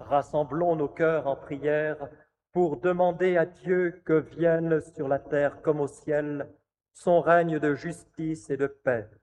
Rassemblons nos cœurs en prière pour demander à Dieu que vienne sur la terre comme au ciel son règne de justice et de paix.